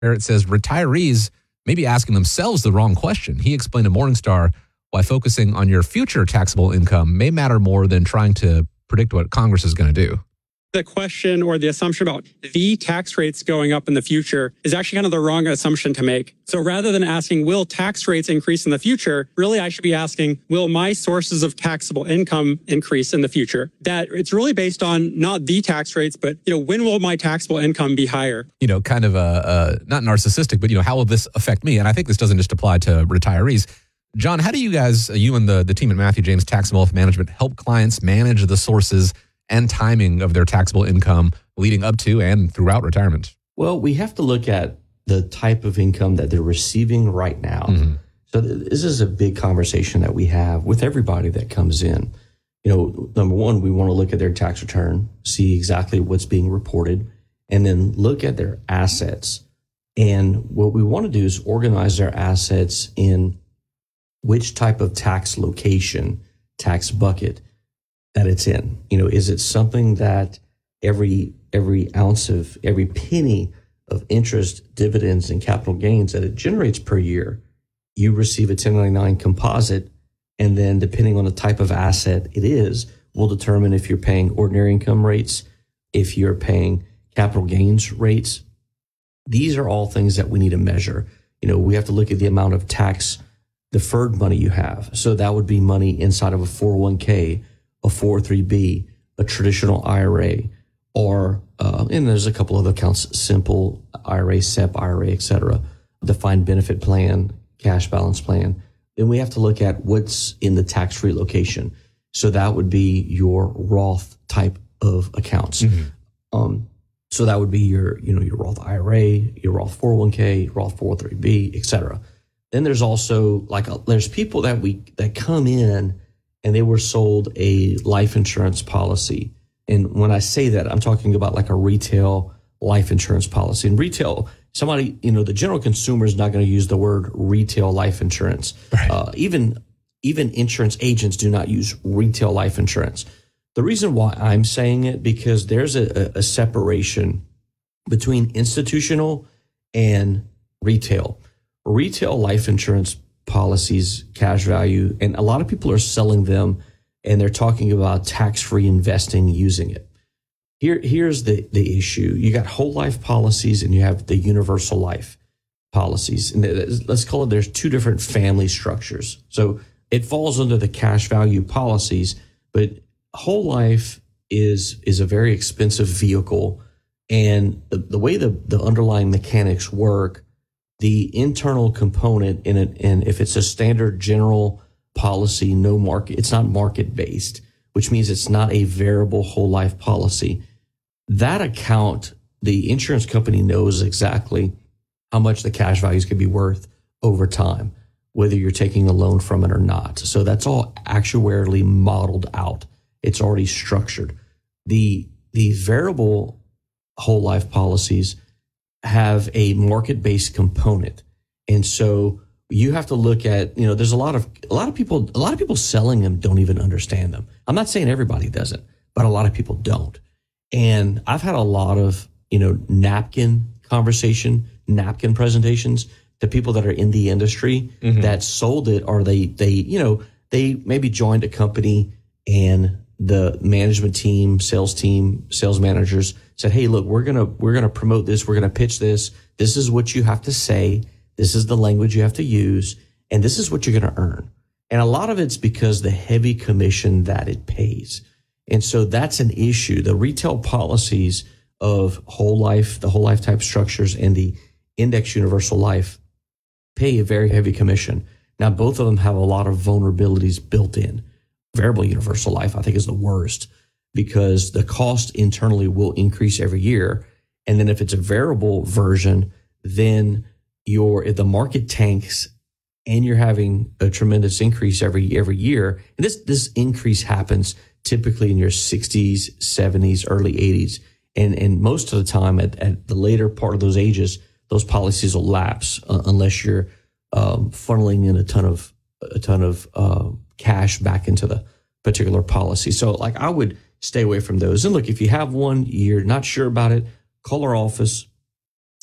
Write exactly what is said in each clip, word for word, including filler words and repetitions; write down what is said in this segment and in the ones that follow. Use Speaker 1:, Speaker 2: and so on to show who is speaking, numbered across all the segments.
Speaker 1: It says retirees may be asking themselves the wrong question. He explained to Morningstar why focusing on your future taxable income may matter more than trying to predict what Congress is going to do.
Speaker 2: The question or the assumption about the tax rates going up in the future is actually kind of the wrong assumption to make. So rather than asking, will tax rates increase in the future? Really, I should be asking, will my sources of taxable income increase in the future? That it's really based on not the tax rates, but, you know, when will my taxable income be higher?
Speaker 1: You know, kind of a, a not narcissistic, but, you know, how will this affect me? And I think this doesn't just apply to retirees. John, how do you guys, you and the, the team at Matthew James Tax and Wealth Management, help clients manage the sources and timing of their taxable income leading up to and throughout retirement?
Speaker 3: Well, we have to look at the type of income that they're receiving right now. Mm-hmm. So this is a big conversation that we have with everybody that comes in. You know, number one, we want to look at their tax return, see exactly what's being reported, and then look at their assets. And what we want to do is organize their assets in which type of tax location, tax bucket that it's in. You know, is it something that every every ounce of every penny of interest, dividends, and capital gains that it generates per year, you receive a ten ninety-nine composite, and then depending on the type of asset it is, will determine if you're paying ordinary income rates, if you're paying capital gains rates. These are all things that we need to measure. You know, we have to look at the amount of tax deferred money you have. So that would be money inside of a four oh one k, a four oh three b, a traditional I R A, or, uh, and there's a couple other accounts, simple I R A, S E P, I R A, et cetera, defined benefit plan, cash balance plan. Then we have to look at what's in the tax-free location. So that would be your Roth type of accounts. Mm-hmm. Um, so that would be your, you know, your Roth I R A, your Roth four oh one k, Roth four oh three b, et cetera. Then there's also like, a, there's people that we, that come in and they were sold a life insurance policy. And when I say that, I'm talking about like a retail life insurance policy. And retail, somebody, you know, the general consumer is not going to use the word retail life insurance. Right. Uh, even, even insurance agents do not use retail life insurance. The reason why I'm saying it, because there's a, a separation between institutional and retail. Retail life insurance policies, cash value, and a lot of people are selling them and they're talking about tax-free investing using it. Here, here's the, the issue. You got whole life policies and you have the universal life policies. And let's call it, there's two different family structures. So it falls under the cash value policies, but whole life is, is a very expensive vehicle. And the, the way the, the underlying mechanics work, the internal component in it, and if it's a standard general policy, no market, it's not market based, which means it's not a variable whole life policy. That account, the insurance company knows exactly how much the cash values could be worth over time, whether you're taking a loan from it or not. So that's all actuarially modeled out. It's already structured. The, the variable whole life policies have a market-based component. And so you have to look at, you know, there's a lot of, a lot of people, a lot of people selling them don't even understand them. I'm not saying everybody doesn't, but a lot of people don't. And I've had a lot of, you know, napkin conversation, napkin presentations to people that are in the industry mm-hmm. that sold it, or they, they, you know, they maybe joined a company and the management team, sales team, sales managers said, hey, look, we're going to, we're going to promote this. We're going to pitch this. This is what you have to say. This is the language you have to use. And this is what you're going to earn. And a lot of it's because the heavy commission that it pays. And so that's an issue. The retail policies of whole life, the whole life type structures and the index universal life pay a very heavy commission. Now, both of them have a lot of vulnerabilities built in. Variable universal life, I think, is the worst because the cost internally will increase every year. And then if it's a variable version, then your, if the market tanks and you're having a tremendous increase every, every year, and this, this increase happens typically in your sixties, seventies, early eighties. And, and most of the time at, at the later part of those ages, those policies will lapse uh, unless you're um, funneling in a ton of, a ton of, uh, cash back into the particular policy. So like I would stay away from those. And look, if you have one, you're not sure about it, call our office.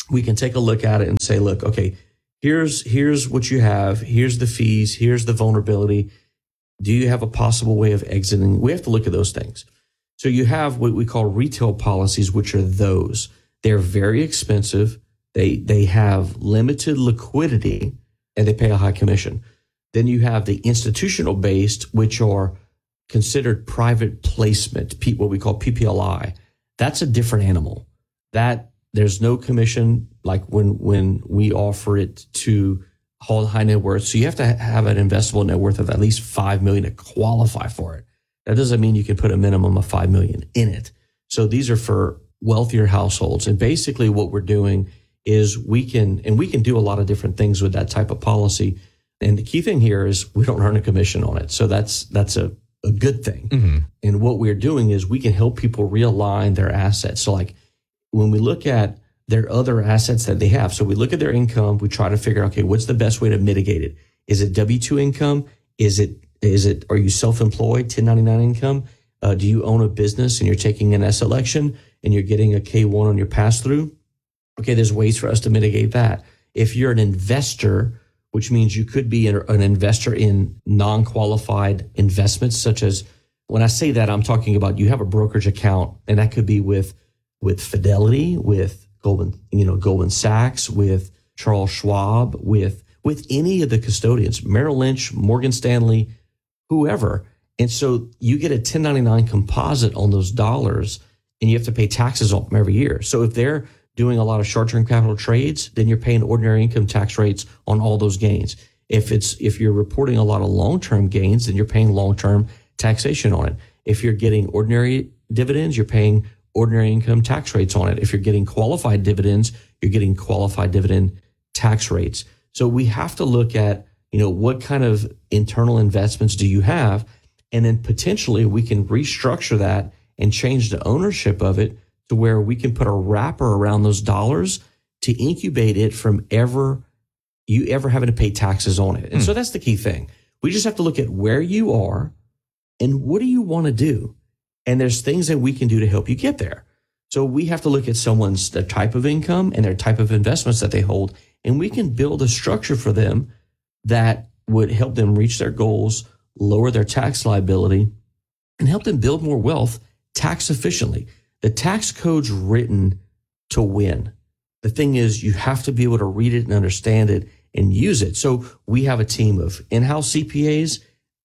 Speaker 3: we can take a look at it and say, look, okay, here's here's what you have. Here's the fees. Here's the vulnerability. Do you have a possible way of exiting? We have to look at those things. So you have what we call retail policies, which are those. They're very expensive. They they have limited liquidity, and they pay a high commission. Then you have the institutional based, which are considered private placement, what we call P P L I. That's a different animal. That there's no commission like when when we offer it to high net worth. So you have to have an investable net worth of at least five million dollars to qualify for it. That doesn't mean you can put a minimum of five million dollars in it. So these are for wealthier households. And basically what we're doing is we can, and we can do a lot of different things with that type of policy. And the key thing here is we don't earn a commission on it. So that's, that's a, a good thing. Mm-hmm. And what we're doing is we can help people realign their assets. So like when we look at their other assets that they have, so we look at their income, we try to figure out, okay, what's the best way to mitigate it? Is it W two income? Is it, is it, are you self-employed, ten ninety-nine income? Uh, do you own a business and you're taking an S election and you're getting a K one on your pass-through? Okay, there's ways for us to mitigate that. If you're an investor, which means you could be an investor in non-qualified investments, such as, when I say that, I'm talking about you have a brokerage account, and that could be with with Fidelity, with Goldman, you know, Goldman Sachs, with Charles Schwab, with with any of the custodians, Merrill Lynch, Morgan Stanley, whoever. And so you get a ten ninety-nine composite on those dollars, and you have to pay taxes on them every year. So if they're doing a lot of short-term capital trades, then you're paying ordinary income tax rates on all those gains. If it's if you're reporting a lot of long-term gains, then you're paying long-term taxation on it. If you're getting ordinary dividends, you're paying ordinary income tax rates on it. If you're getting qualified dividends, you're getting qualified dividend tax rates. So we have to look at, you know, what kind of internal investments do you have? And then potentially we can restructure that and change the ownership of it to where we can put a wrapper around those dollars to incubate it from ever you ever having to pay taxes on it. And hmm. so that's the key thing. We just have to look at where you are and what do you want to do? And there's things that we can do to help you get there. So we have to look at someone's the type of income and their type of investments that they hold, and we can build a structure for them that would help them reach their goals, lower their tax liability, and help them build more wealth tax efficiently. The tax code's written to win. The thing is, you have to be able to read it and understand it and use it. So we have a team of in-house C P As,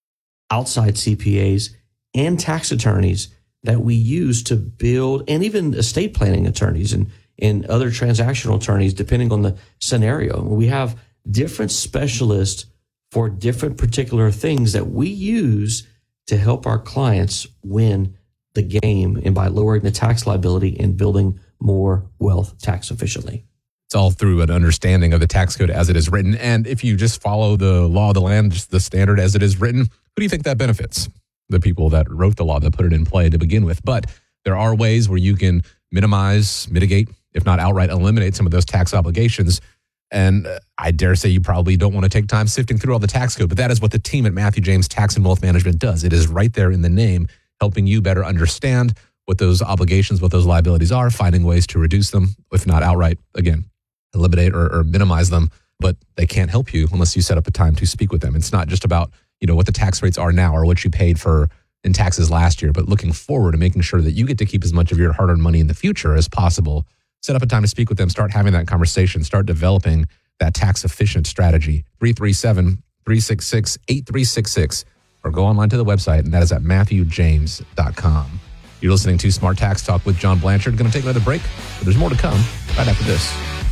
Speaker 3: outside C P As, and tax attorneys that we use to build, and even estate planning attorneys and, and other transactional attorneys, depending on the scenario. We have different specialists for different particular things that we use to help our clients win the game, and by lowering the tax liability and building more wealth tax efficiently.
Speaker 1: It's all through an understanding of the tax code as it is written. And if you just follow the law of the land, just the standard as it is written, who do you think that benefits? The people that wrote the law, that put it in play to begin with. But there are ways where you can minimize, mitigate, if not outright eliminate some of those tax obligations. And I dare say you probably don't want to take time sifting through all the tax code, but that is what the team at Matthew James Tax and Wealth Management does. It is right there in the name, helping you better understand what those obligations, what those liabilities are, finding ways to reduce them, if not outright, again, eliminate or, or minimize them. But they can't help you unless you set up a time to speak with them. It's not just about, you know, what the tax rates are now or what you paid for in taxes last year, but looking forward and making sure that you get to keep as much of your hard-earned money in the future as possible. Set up a time to speak with them, start having that conversation, start developing that tax-efficient strategy. three three seven, three six six, eight three six six, or go online to the website, and that is at matthew james dot com. You're listening to Smart Tax Talk with John Blanchard. Going to take another break, but there's more to come right after this.